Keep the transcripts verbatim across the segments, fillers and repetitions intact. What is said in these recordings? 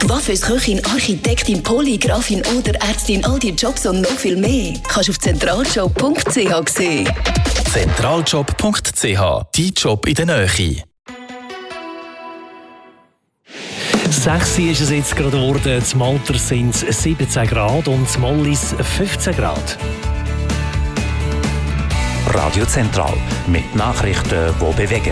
Coiffeuse, Architektin, Polygrafin oder Ärztin, all die Jobs und noch viel mehr kannst du auf zentraljob punkt c h sehen. zentraljob punkt c h, dein Job in der Nähe. sechs ist es jetzt gerade geworden, zum Malter sind es siebzehn Grad und zum Mollis fünfzehn Grad. Radio Zentral mit Nachrichten, die bewegen.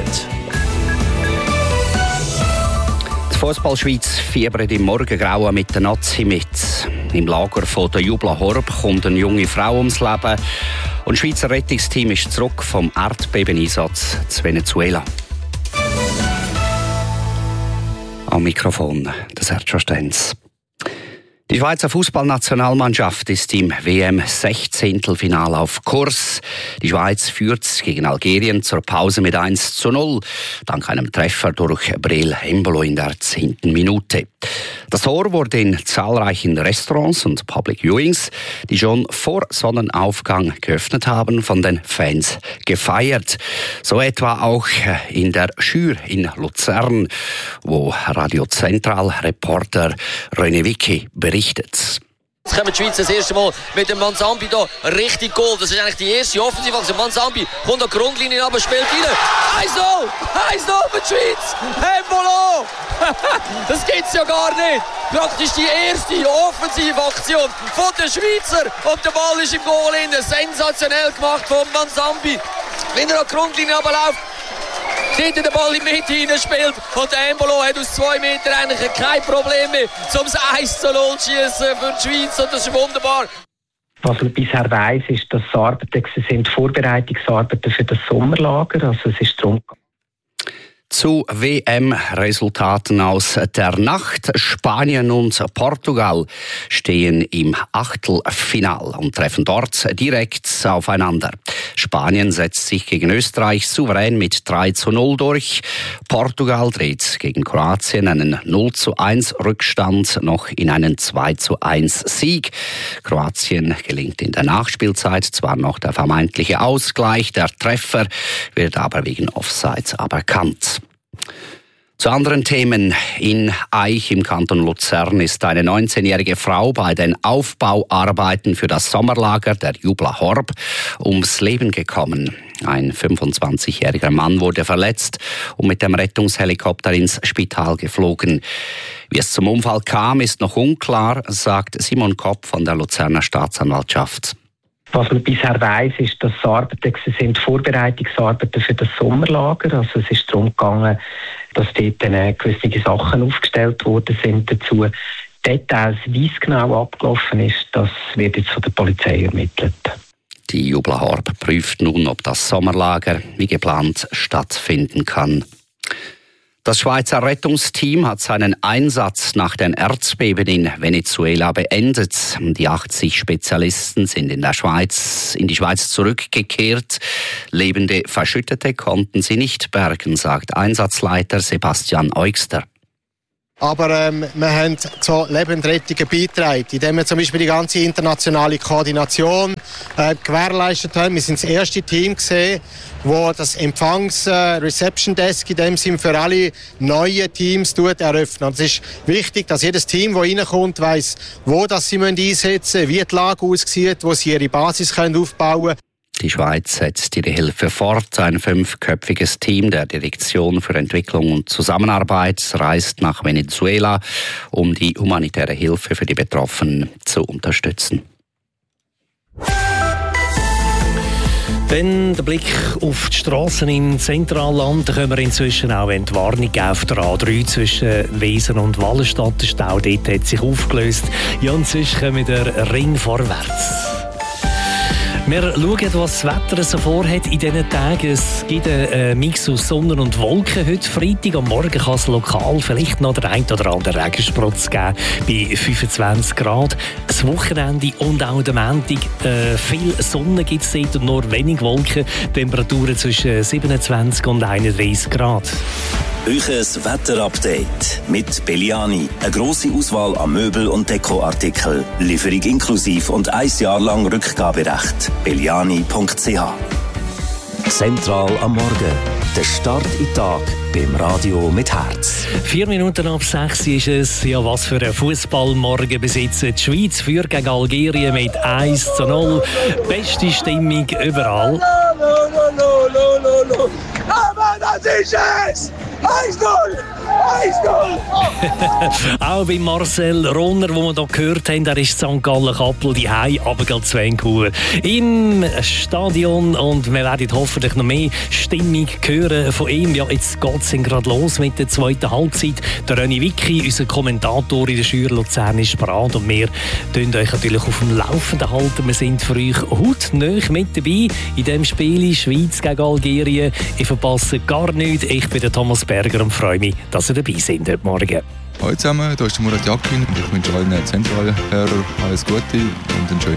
Die Fußballschweiz fiebert im Morgengrauen mit der Nazi mit. Im Lager von der Jubla Horb kommt eine junge Frau ums Leben. Und das Schweizer Rettungsteam ist zurück vom Erdbebeneinsatz zu Venezuela. Am Mikrofon der Sergio Stenz. Die Schweizer Fußballnationalmannschaft ist im W M-Sechzehntelfinale auf Kurs. Die Schweiz führt gegen Algerien zur Pause mit eins zu null, dank einem Treffer durch Breel Embolo in der zehnten Minute. Das Tor wurde in zahlreichen Restaurants und Public Viewings, die schon vor Sonnenaufgang geöffnet haben, von den Fans gefeiert. So etwa auch in der Schür in Luzern, wo Radio Zentral-Reporter René Wicki berichtet. Jetzt kommen die Schweizer das erste Mal mit dem Manzambi da richtig Goal. Das ist eigentlich die erste Offensivaktion. Also Manzambi kommt an die Grundlinie, aber spielt rein. eins null! eins null für die Schweiz! Embolo! Das gibt's ja gar nicht! Praktisch die erste Offensivaktion von den Schweizer. Und der Ball ist im Goal innen. Sensationell gemacht von Manzambi. Wenn er an die Grundlinie runterläuft, dort den Ball in die Mitte hineinspielt und der Embolo hat aus zwei Metern eigentlich kein Problem mehr, um das eins zu null zu schießen für die Schweiz und das ist wunderbar. Was man bisher weiss, ist, dass es Arbeiten sind, Vorbereitungsarbeiten für das Sommerlager. Also es ist darum zu W M-Resultaten aus der Nacht. Spanien und Portugal stehen im Achtelfinal und treffen dort direkt aufeinander. Spanien setzt sich gegen Österreich souverän mit drei zu null durch. Portugal dreht gegen Kroatien einen null zu eins Rückstand noch in einen zwei zu eins Sieg. Kroatien gelingt in der Nachspielzeit zwar noch der vermeintliche Ausgleich, der Treffer wird aber wegen Offsides aberkannt. Zu anderen Themen. In Aich im Kanton Luzern ist eine neunzehnjährige Frau bei den Aufbauarbeiten für das Sommerlager der Jubla Horb ums Leben gekommen. Ein fünfundzwanzigjähriger Mann wurde verletzt und mit dem Rettungshelikopter ins Spital geflogen. Wie es zum Unfall kam, ist noch unklar, sagt Simon Kopp von der Luzerner Staatsanwaltschaft. Was man bisher weiss, ist, dass es Arbeiten sind, Vorbereitungsarbeiten für das Sommerlager. Also es ist darum gegangen, dass dort dann gewisse Sachen aufgestellt worden sind dazu. Details, wie es genau abgelaufen ist, das wird jetzt von der Polizei ermittelt. Die Jubla Horb prüft nun, ob das Sommerlager wie geplant stattfinden kann. Das Schweizer Rettungsteam hat seinen Einsatz nach den Erdbeben in Venezuela beendet. Die achtzig Spezialisten sind in der Schweiz, in die Schweiz zurückgekehrt. Lebende Verschüttete konnten sie nicht bergen, sagt Einsatzleiter Sebastian Eugster. Aber ähm, wir haben zur Lebensrettung beigetragen, indem wir zum Beispiel die ganze internationale Koordination äh, gewährleistet haben. Wir sind das erste Team gesehen, wo das Empfangs-Reception-Desk in dem Sinn für alle neuen Teams tut, eröffnen. Und es ist wichtig, dass jedes Team, das reinkommt, weiss, wo das sie einsetzen müssen, wie die Lage aussieht, wo sie ihre Basis können aufbauen können. Die Schweiz setzt ihre Hilfe fort. Ein fünfköpfiges Team der Direktion für Entwicklung und Zusammenarbeit reist nach Venezuela, um die humanitäre Hilfe für die Betroffenen zu unterstützen. Dann der Blick auf die Strassen im Zentralland. Da können wir inzwischen auch Entwarnung auf der A drei zwischen Wesen und Wallenstadt. Der Stau dort hat sich aufgelöst. Ja, inzwischen kommen wir der Ring vorwärts. Wir schauen, was das Wetter so vorhat in diesen Tagen. Es gibt einen Mix aus Sonne und Wolken. Heute Freitag am Morgen kann es lokal vielleicht noch der ein oder andere Regensprotz geben bei fünfundzwanzig Grad. Das Wochenende und auch der Montag äh, viel Sonne gibt es dort und nur wenig Wolken. Temperaturen zwischen siebenundzwanzig und einunddreißig Grad. Euches Wetterupdate mit Belliani. Eine grosse Auswahl an Möbel- und Dekoartikeln. Lieferung inklusiv und ein Jahr lang Rückgaberecht. belliani punkt c h. Zentral am Morgen. Der Start in den Tag beim Radio mit Herz. Vier Minuten ab sechs ist es. Ja, was für ein Fußballmorgen besitzen. Die Schweiz führt gegen Algerien mit eins zu null. Beste Stimmung überall. Aber das ist es! eins null! eins null! Auch bei Marcel Ronner, wo wir hier gehört haben, er ist Sankt Gallen-Kappel, die Hei, aber gerade zu Vancouver im Stadion. Und wir werden hoffentlich noch mehr Stimmung hören von ihm. Ja, jetzt geht es gerade los mit der zweiten Halbzeit. Der René Wicki, unser Kommentator in der Schür Luzern, ist bereit. Und wir halten euch natürlich auf dem Laufenden halten. Wir sind für euch hautnah mit dabei in diesem Spiel Schweiz gegen Algerien. Ich verpasse gar nichts. Ich bin der Thomas Berger und freue mich, dass ihr dabei seid heute Morgen. Hallo zusammen, hier ist der Murat Yakin und ich wünsche allen zentralen Hörern alles Gute und einen schönen